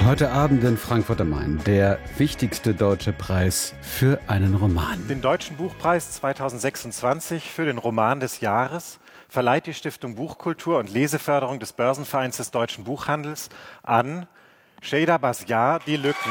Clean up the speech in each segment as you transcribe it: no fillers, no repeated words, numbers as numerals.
Heute Abend in Frankfurt am Main der wichtigste deutsche Preis für einen Roman. Den Deutschen Buchpreis 2026 für den Roman des Jahres verleiht die Stiftung Buchkultur und Leseförderung des Börsenvereins des deutschen Buchhandels an Şeyda Bazziar, Die Lücken.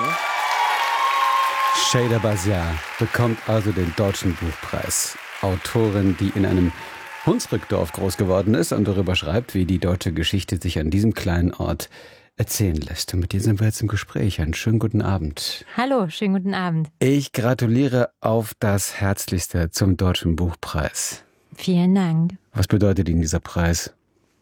Şeyda Bazziar bekommt also den Deutschen Buchpreis. Autorin, die in einem Hunsrückdorf groß geworden ist und darüber schreibt, wie die deutsche Geschichte sich an diesem kleinen Ort erzählen lässt. Und mit dir sind wir jetzt im Gespräch. Einen schönen guten Abend. Hallo, schönen guten Abend. Ich gratuliere auf das Herzlichste zum Deutschen Buchpreis. Vielen Dank. Was bedeutet Ihnen dieser Preis?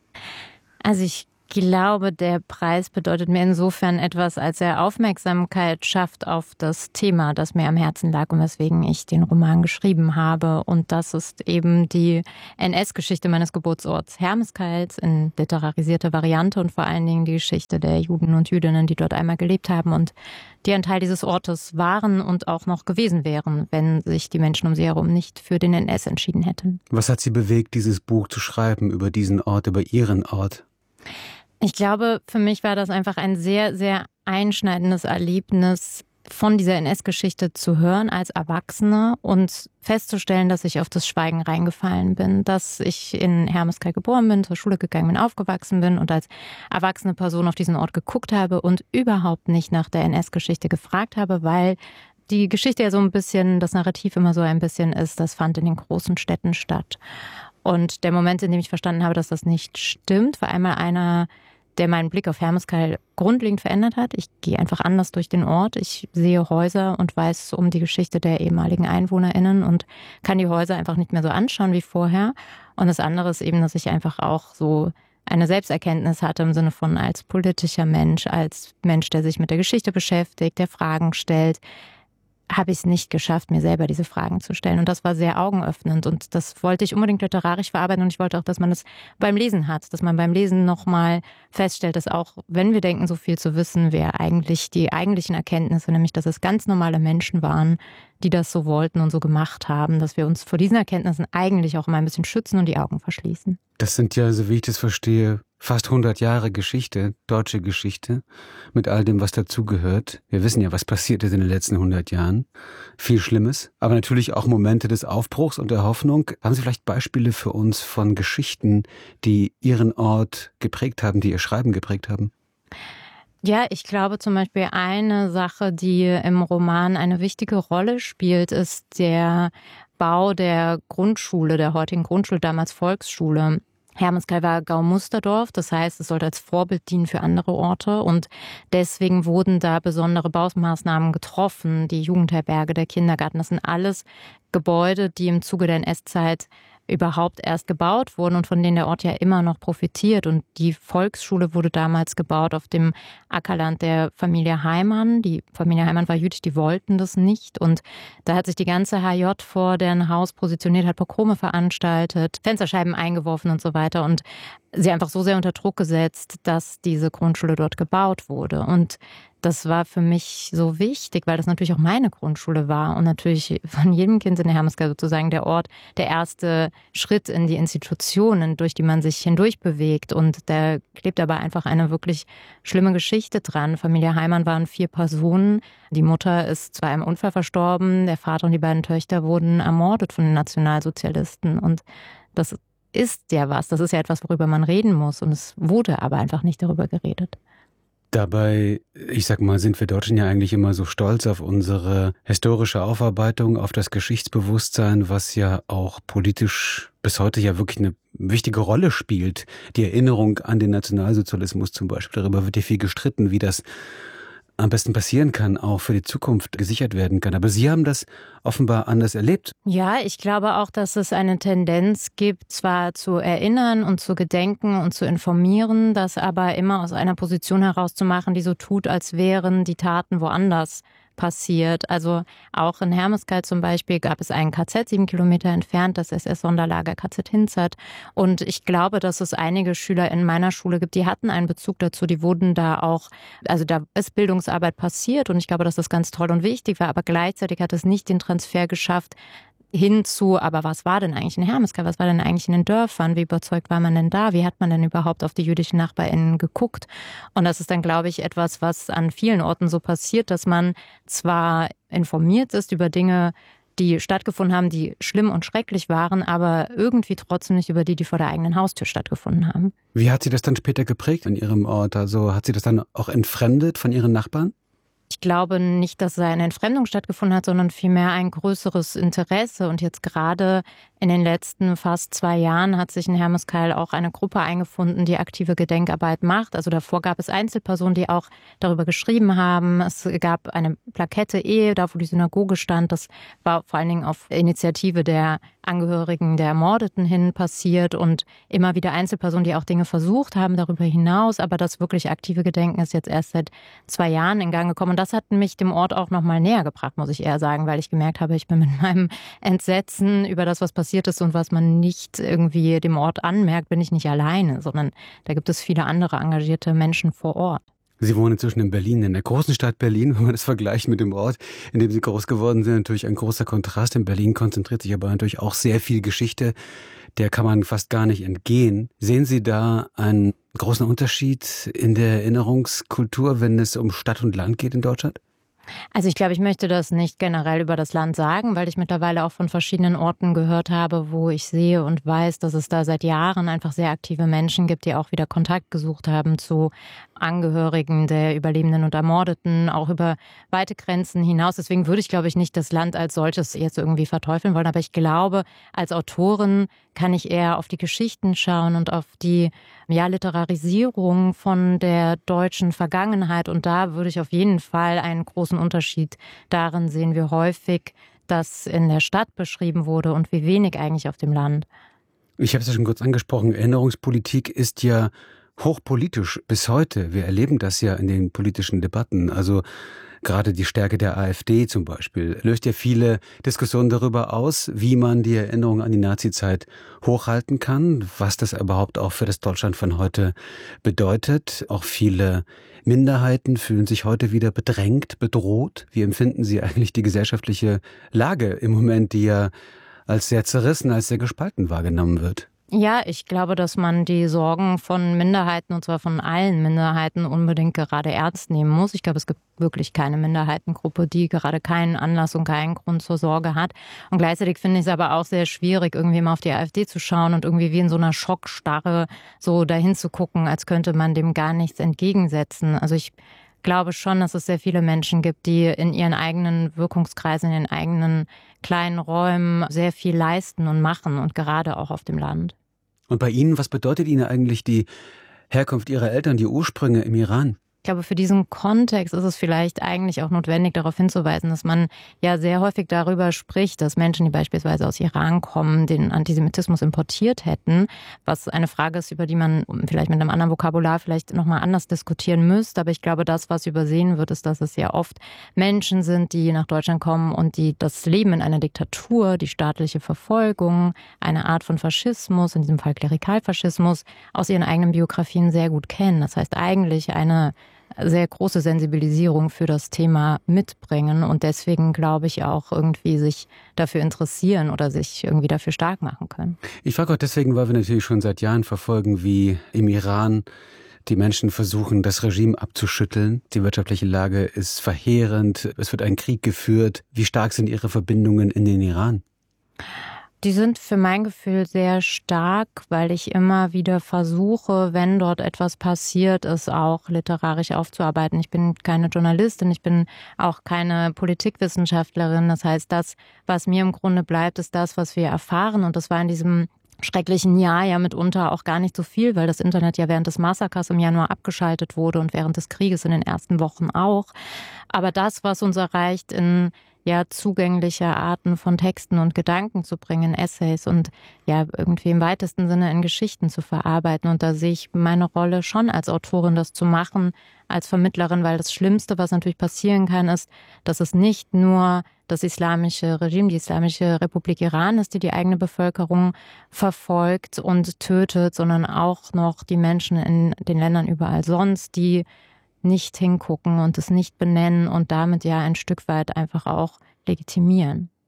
Also ich glaube, der Preis bedeutet mir insofern etwas, als er Aufmerksamkeit schafft auf das Thema, das mir am Herzen lag und weswegen ich den Roman geschrieben habe. Und das ist eben die NS-Geschichte meines Geburtsorts Hermeskeil in literarisierter Variante und vor allen Dingen die Geschichte der Juden und Jüdinnen, die dort einmal gelebt haben und die ein Teil dieses Ortes waren und auch noch gewesen wären, wenn sich die Menschen um sie herum nicht für den NS entschieden hätten. Was hat Sie bewegt, dieses Buch zu schreiben über diesen Ort, über Ihren Ort? Ich glaube, für mich war das einfach ein sehr, sehr einschneidendes Erlebnis, von dieser NS-Geschichte zu hören als Erwachsene und festzustellen, dass ich auf das Schweigen reingefallen bin, dass ich in Hermeskeil geboren bin, zur Schule gegangen bin, aufgewachsen bin und als erwachsene Person auf diesen Ort geguckt habe und überhaupt nicht nach der NS-Geschichte gefragt habe, weil die Geschichte ja so ein bisschen, das Narrativ immer so ein bisschen ist, das fand in den großen Städten statt. Und der Moment, in dem ich verstanden habe, dass das nicht stimmt, war einmal einer, der meinen Blick auf Hermeskeil grundlegend verändert hat. Ich gehe einfach anders durch den Ort. Ich sehe Häuser und weiß um die Geschichte der ehemaligen EinwohnerInnen und kann die Häuser einfach nicht mehr so anschauen wie vorher. Und das andere ist eben, dass ich einfach auch so eine Selbsterkenntnis hatte im Sinne von als politischer Mensch, als Mensch, der sich mit der Geschichte beschäftigt, der Fragen stellt, habe ich es nicht geschafft, mir selber diese Fragen zu stellen. Und das war sehr augenöffnend. Und das wollte ich unbedingt literarisch verarbeiten. Und ich wollte auch, dass man es beim Lesen hat. Dass man beim Lesen nochmal feststellt, dass auch, wenn wir denken, so viel zu wissen, wir eigentlich die eigentlichen Erkenntnisse, nämlich, dass es ganz normale Menschen waren, die das so wollten und so gemacht haben, dass wir uns vor diesen Erkenntnissen eigentlich auch immer ein bisschen schützen und die Augen verschließen. Das sind ja, so wie ich das verstehe, fast 100 Jahre Geschichte, deutsche Geschichte, mit all dem, was dazugehört. Wir wissen ja, was passiert ist in den letzten 100 Jahren. Viel Schlimmes, aber natürlich auch Momente des Aufbruchs und der Hoffnung. Haben Sie vielleicht Beispiele für uns von Geschichten, die Ihren Ort geprägt haben, die Ihr Schreiben geprägt haben? Ja, ich glaube zum Beispiel eine Sache, die im Roman eine wichtige Rolle spielt, ist der Bau der Grundschule, der heutigen Grundschule, damals Volksschule. Hermeskeil war Gaumusterdorf, das heißt, es sollte als Vorbild dienen für andere Orte und deswegen wurden da besondere Baumaßnahmen getroffen, die Jugendherberge, der Kindergarten, das sind alles Gebäude, die im Zuge der NS-Zeit überhaupt erst gebaut wurden und von denen der Ort ja immer noch profitiert. Und die Volksschule wurde damals gebaut auf dem Ackerland der Familie Heimann. Die Familie Heimann war jüdisch, die wollten das nicht. Und da hat sich die ganze HJ vor deren Haus positioniert, hat Pogrome veranstaltet, Fensterscheiben eingeworfen und so weiter. Und sie einfach so sehr unter Druck gesetzt, dass diese Grundschule dort gebaut wurde. Und das war für mich so wichtig, weil das natürlich auch meine Grundschule war und natürlich von jedem Kind in der Hermeskeil sozusagen der Ort, der erste Schritt in die Institutionen, durch die man sich hindurch bewegt. Und da klebt aber einfach eine wirklich schlimme Geschichte dran. Familie Heimann waren 4 Personen. Die Mutter ist bei einem Unfall verstorben, der Vater und die beiden Töchter wurden ermordet von den Nationalsozialisten. Und das ist ja was, das ist ja etwas, worüber man reden muss. Und es wurde aber einfach nicht darüber geredet. Dabei, ich sag mal, sind wir Deutschen ja eigentlich immer so stolz auf unsere historische Aufarbeitung, auf das Geschichtsbewusstsein, was ja auch politisch bis heute ja wirklich eine wichtige Rolle spielt. Die Erinnerung an den Nationalsozialismus zum Beispiel, darüber wird ja viel gestritten, wie das am besten passieren kann, auch für die Zukunft gesichert werden kann. Aber Sie haben das offenbar anders erlebt. Ja, ich glaube auch, dass es eine Tendenz gibt, zwar zu erinnern und zu gedenken und zu informieren, das aber immer aus einer Position herauszumachen, die so tut, als wären die Taten woanders passiert. Also auch in Hermeskeil zum Beispiel gab es ein KZ 7 Kilometer entfernt, das SS-Sonderlager KZ Hinzert. Und ich glaube, dass es einige Schüler in meiner Schule gibt, die hatten einen Bezug dazu. Die wurden da auch, also da ist Bildungsarbeit passiert und ich glaube, dass das ganz toll und wichtig war. Aber gleichzeitig hat es nicht den Transfer geschafft hinzu, aber was war denn eigentlich in Hermeskeil, was war denn eigentlich in den Dörfern, wie überzeugt war man denn da, wie hat man denn überhaupt auf die jüdischen NachbarInnen geguckt? Und das ist dann, glaube ich, etwas, was an vielen Orten so passiert, dass man zwar informiert ist über Dinge, die stattgefunden haben, die schlimm und schrecklich waren, aber irgendwie trotzdem nicht über die vor der eigenen Haustür stattgefunden haben. Wie hat sie das dann später geprägt an ihrem Ort? Also hat sie das dann auch entfremdet von ihren Nachbarn? Ich glaube nicht, dass eine Entfremdung stattgefunden hat, sondern vielmehr ein größeres Interesse. Und jetzt gerade in den letzten fast 2 Jahren hat sich in Hermeskeil auch eine Gruppe eingefunden, die aktive Gedenkarbeit macht. Also davor gab es Einzelpersonen, die auch darüber geschrieben haben. Es gab eine Plakette da wo die Synagoge stand. Das war vor allen Dingen auf Initiative der Angehörigen der Ermordeten hin passiert und immer wieder Einzelpersonen, die auch Dinge versucht haben darüber hinaus. Aber das wirklich aktive Gedenken ist jetzt erst seit 2 Jahren in Gang gekommen. Und das hat mich dem Ort auch noch mal näher gebracht, muss ich eher sagen, weil ich gemerkt habe, ich bin mit meinem Entsetzen über das, was passiert ist und was man nicht irgendwie dem Ort anmerkt, bin ich nicht alleine, sondern da gibt es viele andere engagierte Menschen vor Ort. Sie wohnen inzwischen in Berlin, in der großen Stadt Berlin, wenn man das vergleicht mit dem Ort, in dem Sie groß geworden sind. Natürlich ein großer Kontrast. In Berlin konzentriert sich aber natürlich auch sehr viel Geschichte. Der kann man fast gar nicht entgehen. Sehen Sie da einen großen Unterschied in der Erinnerungskultur, wenn es um Stadt und Land geht in Deutschland? Also ich glaube, ich möchte das nicht generell über das Land sagen, weil ich mittlerweile auch von verschiedenen Orten gehört habe, wo ich sehe und weiß, dass es da seit Jahren einfach sehr aktive Menschen gibt, die auch wieder Kontakt gesucht haben zu Angehörigen der Überlebenden und Ermordeten, auch über weite Grenzen hinaus. Deswegen würde ich, glaube ich, nicht das Land als solches jetzt irgendwie verteufeln wollen. Aber ich glaube, als Autorin kann ich eher auf die Geschichten schauen und auf die Literarisierung von der deutschen Vergangenheit. Und da würde ich auf jeden Fall einen großen Unterschied darin sehen, wie häufig das in der Stadt beschrieben wurde und wie wenig eigentlich auf dem Land. Ich habe es ja schon kurz angesprochen, Erinnerungspolitik ist ja hochpolitisch bis heute. Wir erleben das ja in den politischen Debatten. Also gerade die Stärke der AfD zum Beispiel löst ja viele Diskussionen darüber aus, wie man die Erinnerung an die Nazizeit hochhalten kann, was das überhaupt auch für das Deutschland von heute bedeutet. Auch viele Minderheiten fühlen sich heute wieder bedrängt, bedroht. Wie empfinden Sie eigentlich die gesellschaftliche Lage im Moment, die ja als sehr zerrissen, als sehr gespalten wahrgenommen wird? Ja, ich glaube, dass man die Sorgen von Minderheiten, und zwar von allen Minderheiten, unbedingt gerade ernst nehmen muss. Ich glaube, es gibt wirklich keine Minderheitengruppe, die gerade keinen Anlass und keinen Grund zur Sorge hat. Und gleichzeitig finde ich es aber auch sehr schwierig, irgendwie mal auf die AfD zu schauen und irgendwie wie in so einer Schockstarre so dahin zu gucken, als könnte man dem gar nichts entgegensetzen. Also ich glaube schon, dass es sehr viele Menschen gibt, die in ihren eigenen Wirkungskreisen, in den eigenen kleinen Räumen sehr viel leisten und machen und gerade auch auf dem Land. Und bei Ihnen, was bedeutet Ihnen eigentlich die Herkunft Ihrer Eltern, die Ursprünge im Iran? Ich glaube, für diesen Kontext ist es vielleicht eigentlich auch notwendig, darauf hinzuweisen, dass man ja sehr häufig darüber spricht, dass Menschen, die beispielsweise aus Iran kommen, den Antisemitismus importiert hätten, was eine Frage ist, über die man vielleicht mit einem anderen Vokabular vielleicht nochmal anders diskutieren müsste. Aber ich glaube, das, was übersehen wird, ist, dass es ja oft Menschen sind, die nach Deutschland kommen und die das Leben in einer Diktatur, die staatliche Verfolgung, eine Art von Faschismus, in diesem Fall Klerikalfaschismus, aus ihren eigenen Biografien sehr gut kennen. Das heißt eigentlich eine sehr große Sensibilisierung für das Thema mitbringen und deswegen, glaube ich, auch irgendwie sich dafür interessieren oder sich irgendwie dafür stark machen können. Ich frage auch deswegen, weil wir natürlich schon seit Jahren verfolgen, wie im Iran die Menschen versuchen, das Regime abzuschütteln. Die wirtschaftliche Lage ist verheerend, es wird ein Krieg geführt. Wie stark sind Ihre Verbindungen in den Iran? Die sind für mein Gefühl sehr stark, weil ich immer wieder versuche, wenn dort etwas passiert, es auch literarisch aufzuarbeiten. Ich bin keine Journalistin, ich bin auch keine Politikwissenschaftlerin. Das heißt, das, was mir im Grunde bleibt, ist das, was wir erfahren. Und das war in diesem schrecklichen Jahr ja mitunter auch gar nicht so viel, weil das Internet ja während des Massakers im Januar abgeschaltet wurde und während des Krieges in den ersten Wochen auch. Aber das, was uns erreicht, in zugängliche Arten von Texten und Gedanken zu bringen, Essays und irgendwie im weitesten Sinne in Geschichten zu verarbeiten. Und da sehe ich meine Rolle schon als Autorin, das zu machen, als Vermittlerin, weil das Schlimmste, was natürlich passieren kann, ist, dass es nicht nur das islamische Regime, die Islamische Republik Iran ist, die die eigene Bevölkerung verfolgt und tötet, sondern auch noch die Menschen in den Ländern überall sonst, die nicht hingucken und es nicht benennen und damit ja ein Stück weit einfach auch legitimieren.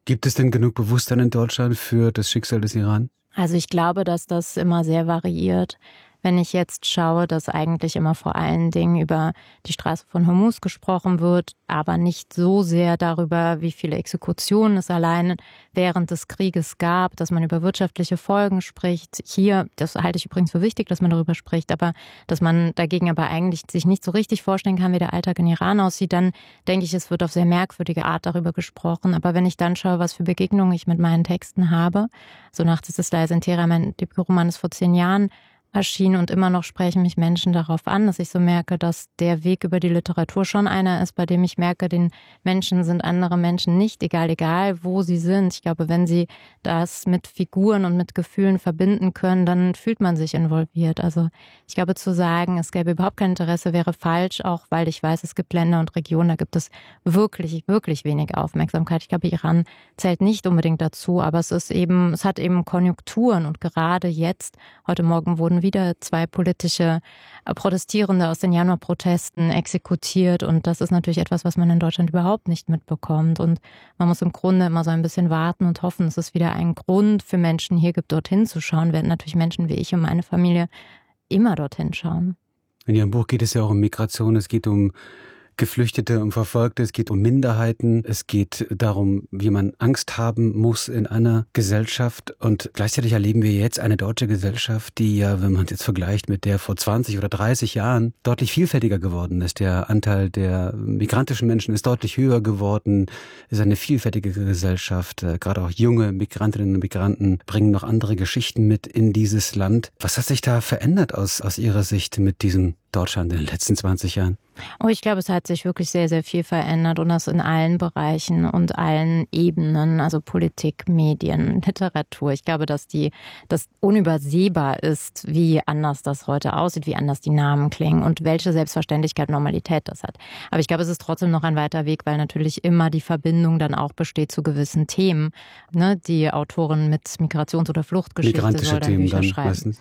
Gibt es denn genug Bewusstsein in Deutschland für das Schicksal des Iran? Also ich glaube, dass das immer sehr variiert. Wenn ich jetzt schaue, dass eigentlich immer vor allen Dingen über die Straße von Hormuz gesprochen wird, aber nicht so sehr darüber, wie viele Exekutionen es allein während des Krieges gab, dass man über wirtschaftliche Folgen spricht. Hier, das halte ich übrigens für wichtig, dass man darüber spricht, aber dass man dagegen aber eigentlich sich nicht so richtig vorstellen kann, wie der Alltag in Iran aussieht, dann denke ich, es wird auf sehr merkwürdige Art darüber gesprochen. Aber wenn ich dann schaue, was für Begegnungen ich mit meinen Texten habe, so Nachts ist es leise in Teheran, mein Debütroman ist vor 10 Jahren erschienen und immer noch sprechen mich Menschen darauf an, dass ich so merke, dass der Weg über die Literatur schon einer ist, bei dem ich merke, den Menschen sind andere Menschen nicht egal wo sie sind. Ich glaube, wenn sie das mit Figuren und mit Gefühlen verbinden können, dann fühlt man sich involviert. Also ich glaube, zu sagen, es gäbe überhaupt kein Interesse, wäre falsch, auch weil ich weiß, es gibt Länder und Regionen, da gibt es wirklich, wirklich wenig Aufmerksamkeit. Ich glaube, Iran zählt nicht unbedingt dazu, aber es hat eben Konjunkturen und gerade jetzt, heute Morgen wurden wieder 2 politische Protestierende aus den Januarprotesten exekutiert und das ist natürlich etwas, was man in Deutschland überhaupt nicht mitbekommt und man muss im Grunde immer so ein bisschen warten und hoffen, dass es wieder einen Grund für Menschen hier gibt, dorthin zu schauen, während natürlich Menschen wie ich und meine Familie immer dorthin schauen. In Ihrem Buch geht es ja auch um Migration, es geht um Geflüchtete und Verfolgte, es geht um Minderheiten, es geht darum, wie man Angst haben muss in einer Gesellschaft und gleichzeitig erleben wir jetzt eine deutsche Gesellschaft, die ja, wenn man es jetzt vergleicht mit der vor 20 oder 30 Jahren, deutlich vielfältiger geworden ist. Der Anteil der migrantischen Menschen ist deutlich höher geworden, es ist eine vielfältige Gesellschaft, gerade auch junge Migrantinnen und Migranten bringen noch andere Geschichten mit in dieses Land. Was hat sich da verändert aus Ihrer Sicht mit diesem Deutschland in den letzten 20 Jahren? Oh, ich glaube, es hat sich wirklich sehr, sehr viel verändert und das in allen Bereichen und allen Ebenen, also Politik, Medien, Literatur. Ich glaube, dass das unübersehbar ist, wie anders das heute aussieht, wie anders die Namen klingen und welche Selbstverständlichkeit, Normalität das hat. Aber ich glaube, es ist trotzdem noch ein weiter Weg, weil natürlich immer die Verbindung dann auch besteht zu gewissen Themen. Ne? Die Autorin mit Migrations- oder Fluchtgeschichte soll dann Bücher schreiben. Meistens.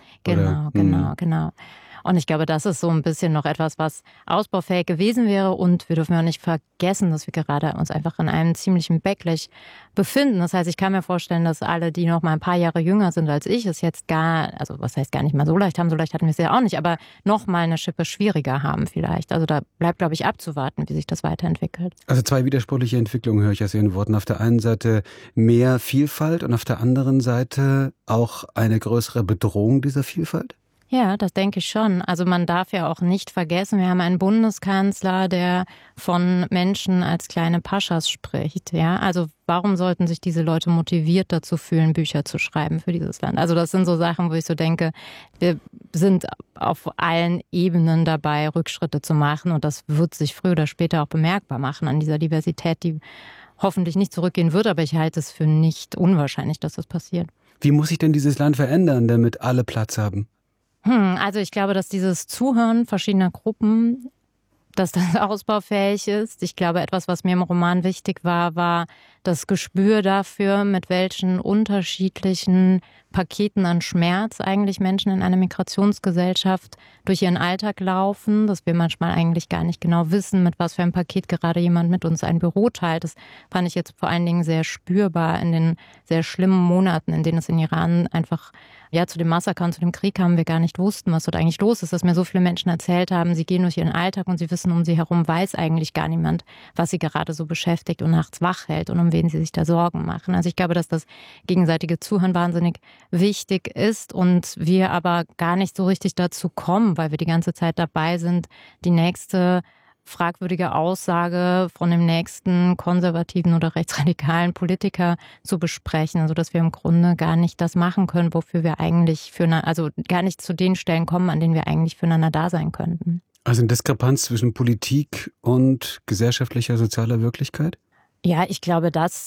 Genau. Und ich glaube, das ist so ein bisschen noch etwas, was ausbaufähig gewesen wäre. Und wir dürfen ja nicht vergessen, dass wir gerade uns einfach in einem ziemlichen Backlash befinden. Das heißt, ich kann mir vorstellen, dass alle, die noch mal ein paar Jahre jünger sind als ich, es jetzt was heißt gar nicht mal so leicht haben, so leicht hatten wir es ja auch nicht, aber noch mal eine Schippe schwieriger haben vielleicht. Also da bleibt, glaube ich, abzuwarten, wie sich das weiterentwickelt. Also 2 widersprüchliche Entwicklungen höre ich aus Ihren Worten. Auf der einen Seite mehr Vielfalt und auf der anderen Seite auch eine größere Bedrohung dieser Vielfalt? Ja, das denke ich schon. Also man darf ja auch nicht vergessen, wir haben einen Bundeskanzler, der von Menschen als kleine Paschas spricht. Ja, also warum sollten sich diese Leute motiviert dazu fühlen, Bücher zu schreiben für dieses Land? Also das sind so Sachen, wo ich so denke, wir sind auf allen Ebenen dabei, Rückschritte zu machen und das wird sich früher oder später auch bemerkbar machen an dieser Diversität, die hoffentlich nicht zurückgehen wird, aber ich halte es für nicht unwahrscheinlich, dass das passiert. Wie muss sich denn dieses Land verändern, damit alle Platz haben? Also ich glaube, dass dieses Zuhören verschiedener Gruppen, dass das ausbaufähig ist. Ich glaube, etwas, was mir im Roman wichtig war das Gespür dafür, mit welchen unterschiedlichen Paketen an Schmerz eigentlich Menschen in einer Migrationsgesellschaft durch ihren Alltag laufen, dass wir manchmal eigentlich gar nicht genau wissen, mit was für einem Paket gerade jemand mit uns ein Büro teilt. Das fand ich jetzt vor allen Dingen sehr spürbar in den sehr schlimmen Monaten, in denen es in Iran einfach zu dem Massaker und zu dem Krieg kam, wir gar nicht wussten, was dort eigentlich los ist, dass mir so viele Menschen erzählt haben, sie gehen durch ihren Alltag und sie wissen, um sie herum weiß eigentlich gar niemand, was sie gerade so beschäftigt und nachts wach hält und um wen sie sich da Sorgen machen. Also ich glaube, dass das gegenseitige Zuhören wahnsinnig wichtig ist und wir aber gar nicht so richtig dazu kommen, weil wir die ganze Zeit dabei sind, die nächste fragwürdige Aussage von dem nächsten konservativen oder rechtsradikalen Politiker zu besprechen, also dass wir im Grunde gar nicht das machen können, wofür wir eigentlich also gar nicht zu den Stellen kommen, an denen wir eigentlich füreinander da sein könnten. Also eine Diskrepanz zwischen Politik und gesellschaftlicher, sozialer Wirklichkeit? Ja, ich glaube,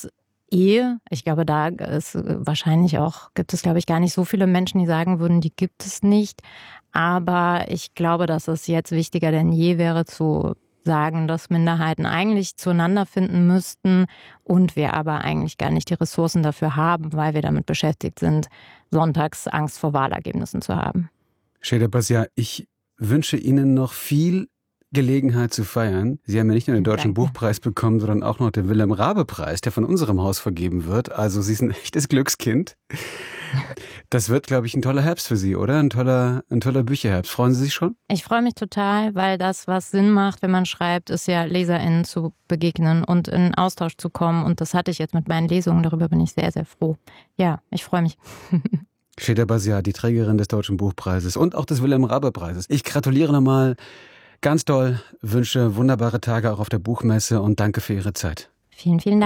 ich glaube, da ist wahrscheinlich auch, gibt es, glaube ich, gar nicht so viele Menschen, die sagen würden, die gibt es nicht. Aber ich glaube, dass es jetzt wichtiger denn je wäre zu sagen, dass Minderheiten eigentlich zueinander finden müssten und wir aber eigentlich gar nicht die Ressourcen dafür haben, weil wir damit beschäftigt sind, sonntags Angst vor Wahlergebnissen zu haben. Şeyda Basiar, ich wünsche Ihnen noch viel Gelegenheit zu feiern. Sie haben ja nicht nur den Deutschen Buchpreis bekommen, sondern auch noch den Wilhelm-Raabe-Preis, der von unserem Haus vergeben wird. Also Sie sind ein echtes Glückskind. Das wird, glaube ich, ein toller Herbst für Sie, oder? Ein toller Bücherherbst. Freuen Sie sich schon? Ich freue mich total, weil das, was Sinn macht, wenn man schreibt, ist ja LeserInnen zu begegnen und in Austausch zu kommen. Und das hatte ich jetzt mit meinen Lesungen. Darüber bin ich sehr, sehr froh. Ja, ich freue mich. Şeyda Bazziar, die Trägerin des Deutschen Buchpreises und auch des Wilhelm-Raabe-Preises. Ich gratuliere nochmal ganz doll, wünsche wunderbare Tage auch auf der Buchmesse und danke für Ihre Zeit. Vielen, vielen Dank.